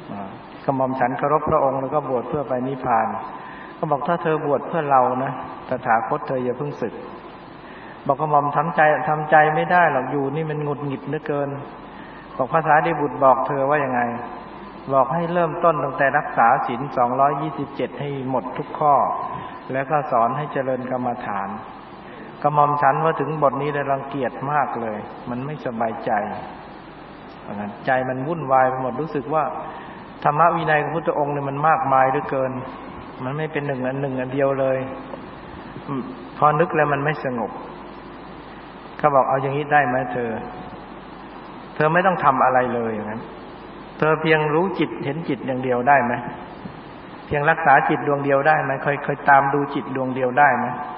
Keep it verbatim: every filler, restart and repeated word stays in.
กระหม่อมฉันเคารพพระองค์แล้วก็บวชเพื่อไปนิพพานก็บอกถ้าเธอบวชเพื่อเรานะตถาคตเธออย่าเพิ่งสึกบอกกระหม่อมทำใจทำใจไม่ได้หรอกอยู่นี่มันหงุดหงิดเหลือเกินบอกภาษาดิบุตรบอกเธอว่ายังไงบอกให้เริ่มต้นตั้งแต่รักษาศีลสองร้อยยี่สิบเจ็ดให้หมดทุกข้อแล้วก็สอนให้เจริญกรรมฐานกระหม่อมฉันว่าถึงบทนี้ได้รังเกียจมากเลยมันไม่สบายใจเพราะงั้นใจมันวุ่นวายไปหมดรู้สึกว่าธรรมวินัยของพระพุทธองค์เนี่ยมันมากมายเหลือเกินมันไม่เป็นหนึ่งอันหนึ่งอันเดียวเลยพอนึกแล้วมันไม่สงบเขาบอกเอาอย่างนี้ได้ไหมเธอเธอไม่ต้องทำอะไรเลยอย่างนั้นเธอเพียงรู้จิตเห็นจิตอย่างเดียวได้ไหมเพียงรักษาจิตดวงเดียวได้ไหมเคยเคยตามดูจิตดวงเดียวได้ไหม